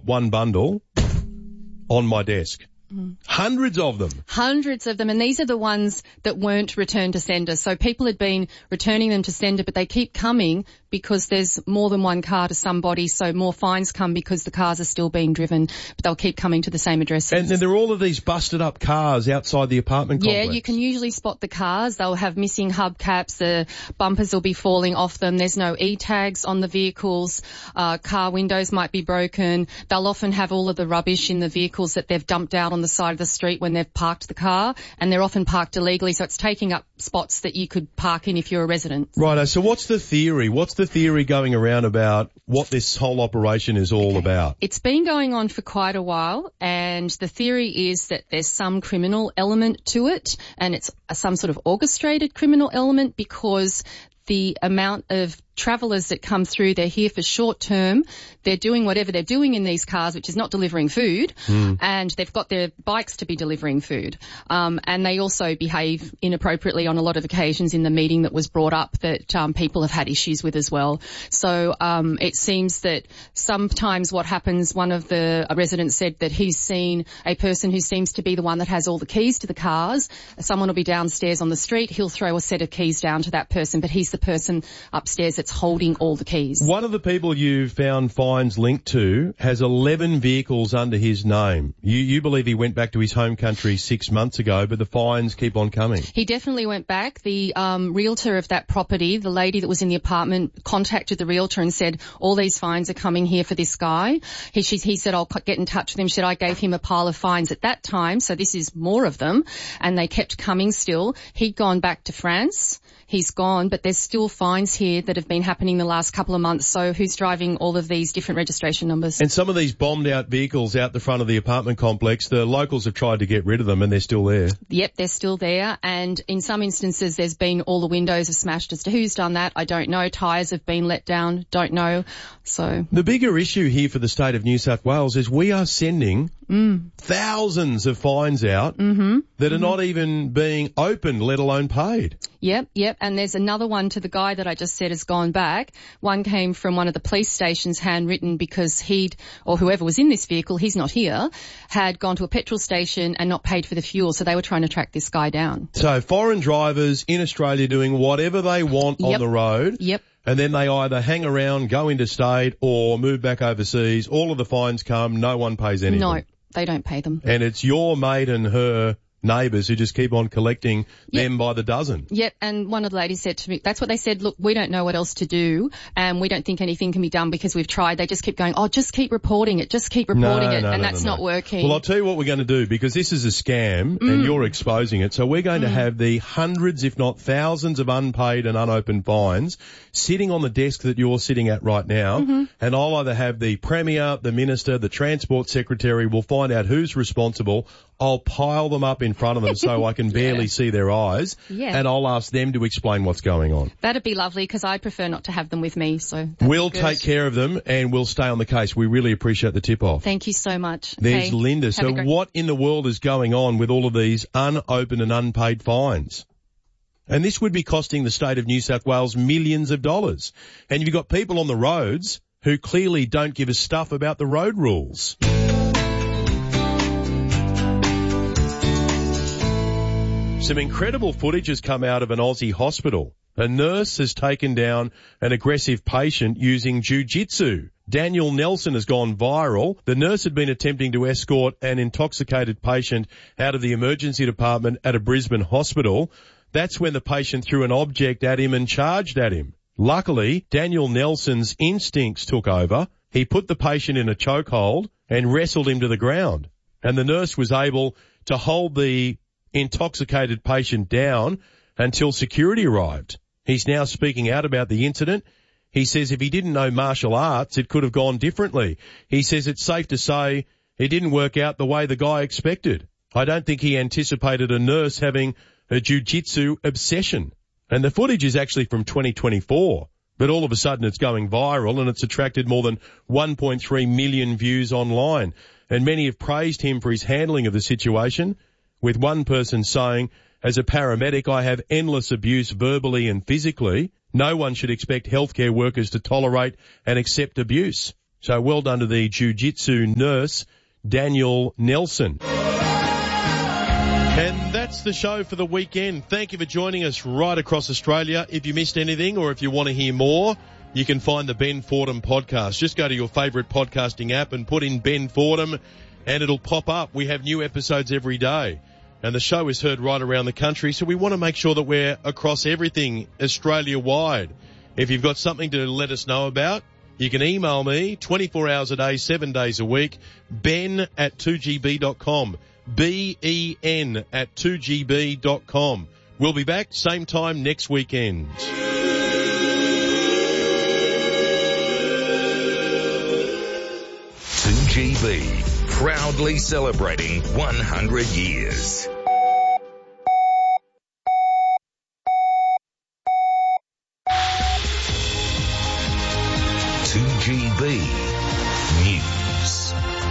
one bundle on my desk. Hundreds of them. Hundreds of them, and these are the ones that weren't returned to sender. So people had been returning them to sender, but they keep coming because there's more than one car to somebody, so more fines come because the cars are still being driven, but they'll keep coming to the same addresses. And then there are all of these busted up cars outside the apartment complex. Yeah, you can usually spot the cars. They'll have missing hubcaps, the bumpers will be falling off them, there's no E-tags on the vehicles, car windows might be broken. They'll often have all of the rubbish in the vehicles that they've dumped out on the side of the street when they've parked the car, and they're often parked illegally, so it's taking up spots that you could park in if you're a resident. Righto, so what's the theory? What's the theory going around about what this whole operation is all about? It's been going on for quite a while, and the theory is that there's some criminal element to it, and it's some sort of orchestrated criminal element because the amount of travellers that come through, they're here for short term, they're doing whatever they're doing in these cars, which is not delivering food, and they've got their bikes to be delivering food. And they also behave inappropriately on a lot of occasions in the meeting that was brought up that people have had issues with as well. So it seems that sometimes what happens, one of the residents said that he's seen a person who seems to be the one that has all the keys to the cars. Someone will be downstairs on the street, he'll throw a set of keys down to that person, but he's the person upstairs that's holding all the keys. One of the people you found fines linked to has 11 vehicles under his name. You believe he went back to his home country 6 months ago, but the fines keep on coming. He definitely went back. The realtor of that property, the lady that was in the apartment, contacted the realtor and said, all these fines are coming here for this guy. He said, I'll get in touch with him. She said, I gave him a pile of fines at that time, so this is more of them, and they kept coming still. He'd gone back to France. He's gone, but there's still fines here that have been happening the last couple of months. So who's driving all of these different registration numbers? And some of these bombed out vehicles out the front of the apartment complex, the locals have tried to get rid of them and they're still there. Yep, they're still there. And in some instances, there's been all the windows are smashed. As to who's done that, I don't know. Tyres have been let down, don't know. So the bigger issue here for the state of New South Wales is we are sending thousands of fines out that are not even being opened, let alone paid. Yep. And there's another one to the guy that I just said has gone back. One came from one of the police stations, handwritten, because or whoever was in this vehicle, he's not here, had gone to a petrol station and not paid for the fuel. So they were trying to track this guy down. So foreign drivers in Australia doing whatever they want on the road. Yep. And then they either hang around, go interstate, or move back overseas. All of the fines come, no one pays anything. No, they don't pay them. And it's your mate and her neighbours who just keep on collecting them by the dozen. Yep, and one of the ladies said to me, that's what they said, look, we don't know what else to do, and we don't think anything can be done because we've tried. They just keep going, just keep reporting it, and that's not working. Well, I'll tell you what we're going to do, because this is a scam and you're exposing it. So we're going to have the hundreds, if not thousands, of unpaid and unopened fines sitting on the desk that you're sitting at right now, and I'll either have the Premier, the Minister, the Transport Secretary, we'll find out who's responsible. I'll pile them up in front of them so I can barely see their eyes, and I'll ask them to explain what's going on. That'd be lovely, because I'd prefer not to have them with me. So we'll take care of them and we'll stay on the case. We really appreciate the tip-off. Thank you so much. There's Linda. So what in the world is going on with all of these unopened and unpaid fines? And this would be costing the state of New South Wales millions of dollars. And you've got people on the roads who clearly don't give a stuff about the road rules. Some incredible footage has come out of an Aussie hospital. A nurse has taken down an aggressive patient using jiu-jitsu. Daniel Nelson has gone viral. The nurse had been attempting to escort an intoxicated patient out of the emergency department at a Brisbane hospital. That's when the patient threw an object at him and charged at him. Luckily, Daniel Nelson's instincts took over. He put the patient in a chokehold and wrestled him to the ground. And the nurse was able to hold the intoxicated patient down until security arrived. He's now speaking out about the incident. He says if he didn't know martial arts, it could have gone differently. He says it's safe to say it didn't work out the way the guy expected. I don't think he anticipated a nurse having a jiu-jitsu obsession. And the footage is actually from 2024. But all of a sudden it's going viral and it's attracted more than 1.3 million views online. And many have praised him for his handling of the situation, with one person saying, as a paramedic, I have endless abuse verbally and physically. No one should expect healthcare workers to tolerate and accept abuse. So well done to the jiu-jitsu nurse, Daniel Nelson. And that's the show for the weekend. Thank you for joining us right across Australia. If you missed anything or if you want to hear more, you can find the Ben Fordham podcast. Just go to your favourite podcasting app and put in Ben Fordham and it'll pop up. We have new episodes every day. And the show is heard right around the country, so we want to make sure that we're across everything Australia-wide. If you've got something to let us know about, you can email me 24 hours a day, 7 days a week, ben@2gb.com. ben@2gb.com. We'll be back same time next weekend. 2GB, proudly celebrating 100 years. News.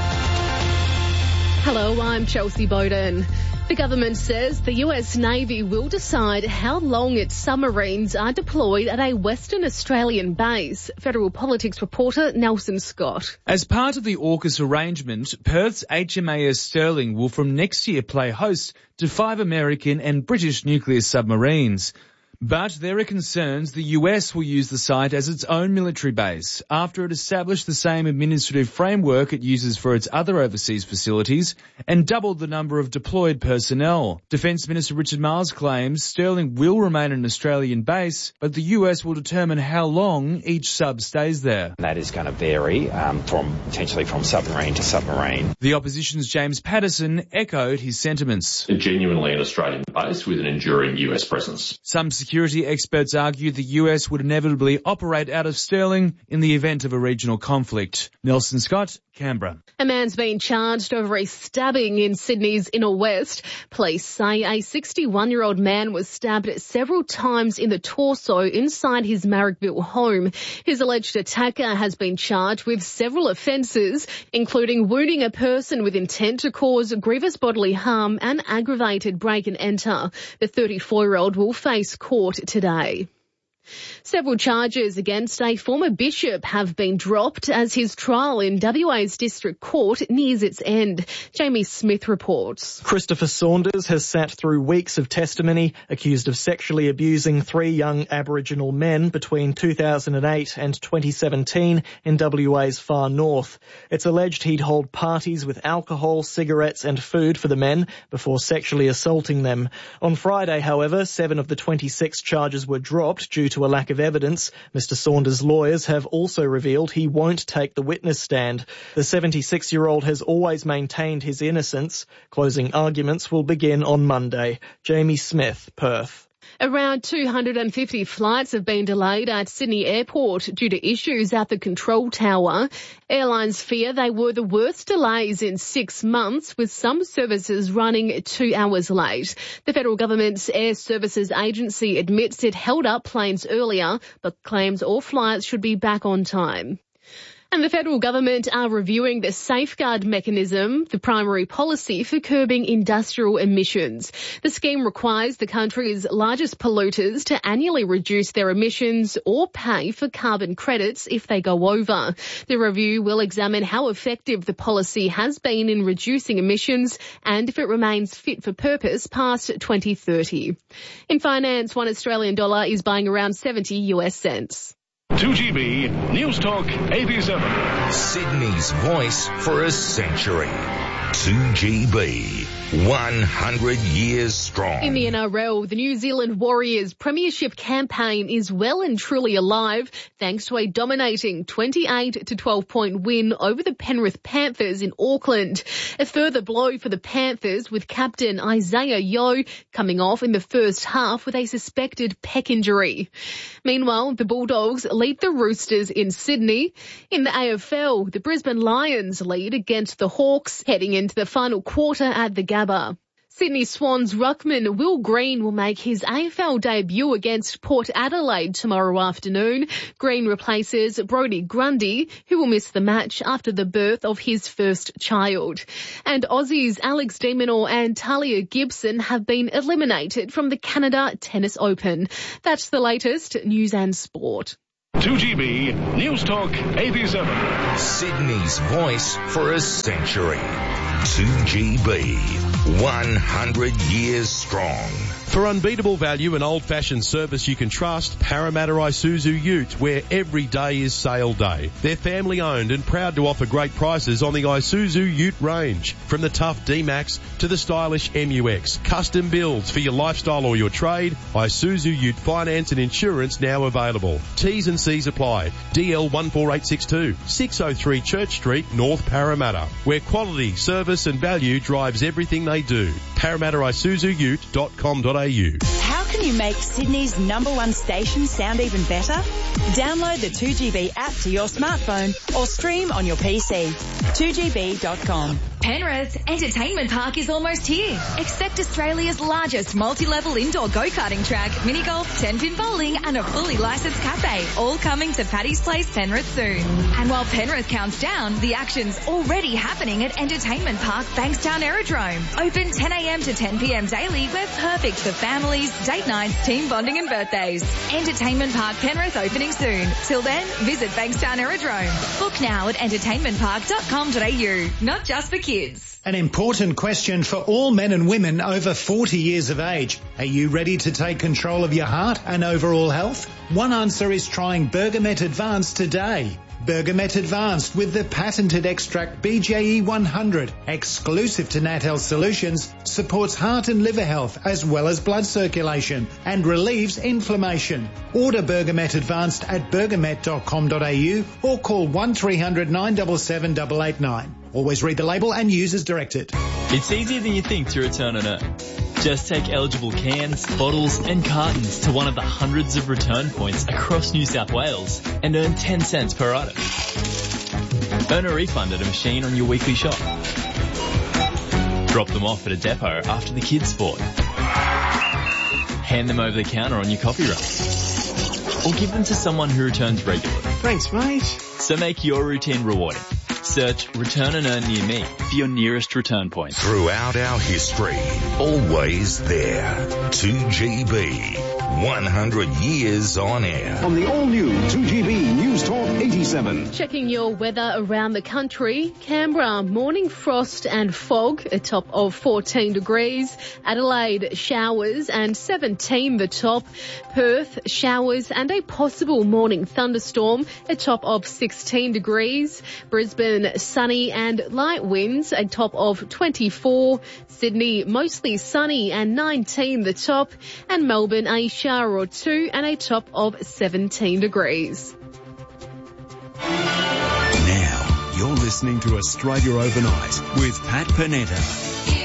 Hello, I'm Chelsea Bowden. The government says the US Navy will decide how long its submarines are deployed at a Western Australian base. Federal Politics reporter Nelson Scott. As part of the AUKUS arrangement, Perth's HMAS Sterling will from next year play host to 5 American and British nuclear submarines. But there are concerns the US will use the site as its own military base after it established the same administrative framework it uses for its other overseas facilities and doubled the number of deployed personnel. Defence Minister Richard Marles claims Sterling will remain an Australian base, but the US will determine how long each sub stays there. That is going to vary potentially from submarine to submarine. The opposition's James Patterson echoed his sentiments. Genuinely an Australian base with an enduring US presence. Some security experts argue the US would inevitably operate out of Sterling in the event of a regional conflict. Nelson Scott, Canberra. A man's been charged over a stabbing in Sydney's Inner West. Police say a 61-year-old man was stabbed several times in the torso inside his Marrickville home. His alleged attacker has been charged with several offences, including wounding a person with intent to cause grievous bodily harm and aggravated break and enter. The 34-year-old will face court today. Several charges against a former bishop have been dropped as his trial in WA's District Court nears its end. Jamie Smith reports. Christopher Saunders has sat through weeks of testimony accused of sexually abusing 3 young Aboriginal men between 2008 and 2017 in WA's far north. It's alleged he'd hold parties with alcohol, cigarettes and food for the men before sexually assaulting them. On Friday, however, 7 of the 26 charges were dropped due to a lack of evidence. Mr. Saunders' lawyers have also revealed he won't take the witness stand. The 76-year-old has always maintained his innocence. Closing arguments will begin on Monday. Jamie Smith, Perth. Around 250 flights have been delayed at Sydney Airport due to issues at the control tower. Airlines fear they were the worst delays in 6 months, with some services running 2 hours late. The federal government's Air Services Agency admits it held up planes earlier, but claims all flights should be back on time. And the federal government are reviewing the safeguard mechanism, the primary policy for curbing industrial emissions. The scheme requires the country's largest polluters to annually reduce their emissions or pay for carbon credits if they go over. The review will examine how effective the policy has been in reducing emissions and if it remains fit for purpose past 2030. In finance, $1 Australian is buying around 70 US cents. 2GB News Talk 87. Sydney's voice for a century. 2GB, 100 years strong. In the NRL, the New Zealand Warriors premiership campaign is well and truly alive thanks to a dominating 28-12 point win over the Penrith Panthers in Auckland. A further blow for the Panthers with captain Isaiah Yeo coming off in the first half with a suspected pec injury. Meanwhile, the Bulldogs lead the Roosters in Sydney. In the AFL, the Brisbane Lions lead against the Hawks heading into the final quarter at the Gabba. Sydney Swans ruckman Will Green will make his AFL debut against Port Adelaide tomorrow afternoon. Green replaces Brodie Grundy, who will miss the match after the birth of his first child. And Aussies Alex de Minaur and Talia Gibson have been eliminated from the Canada Tennis Open. That's the latest news and sport. 2GB News Talk 87. Sydney's voice for a century. 2GB, 100 years strong. For unbeatable value and old-fashioned service you can trust, Parramatta Isuzu Ute, where every day is sale day. They're family-owned and proud to offer great prices on the Isuzu Ute range. From the tough D-Max to the stylish MUX. Custom builds for your lifestyle or your trade. Isuzu Ute finance and insurance now available. T's and C's apply. DL 14862, 603 Church Street, North Parramatta, where quality, service and value drives everything they do. ParramattaIsuzuUte.com.au. How can you make Sydney's #1 station sound even better? Download the 2GB app to your smartphone or stream on your PC. 2GB.com. Penrith Entertainment Park is almost here. Expect Australia's largest multi-level indoor go-karting track, mini-golf, 10-pin bowling and a fully licensed cafe, all coming to Paddy's Place, Penrith soon. And while Penrith counts down, the action's already happening at Entertainment Park Bankstown Aerodrome. Open 10 a.m. to 10 p.m. daily. We're perfect for families, date nights, team bonding and birthdays. Entertainment Park Penrith opening soon. Till then, visit Bankstown Aerodrome. Book now at entertainmentpark.com.au. Not just for kids. An important question for all men and women over 40 years of age. Are you ready to take control of your heart and overall health? One answer is trying Bergamet Advanced today. Bergamet Advanced with the patented extract BJE 100, exclusive to Nat Health Solutions, supports heart and liver health as well as blood circulation and relieves inflammation. Order Bergamet Advanced at bergamet.com.au or call 1300 977 889. Always read the label and use as directed. It's easier than you think to return and earn. Just take eligible cans, bottles and cartons to one of the hundreds of return points across New South Wales and earn 10 cents per item. Earn a refund at a machine on your weekly shop. Drop them off at a depot after the kids' sport. Hand them over the counter on your coffee run. Or give them to someone who returns regularly. Thanks, mate. So make your routine rewarding. Search Return and Earn near me for your nearest return point. Throughout our history, always there. 2GB, 100 years on air. On the all-new 2GB News Talk 87. Checking your weather around the country. Canberra, morning frost and fog, a top of 14 degrees. Adelaide, showers and 17 the top. Perth, showers and a possible morning thunderstorm, a top of 16 degrees. Brisbane, sunny and light winds, a top of 24. Sydney, mostly sunny and 19 the top. And Melbourne, a shower or two and a top of 17 degrees. Now, you're listening to Australia Overnight with Pat Panetta.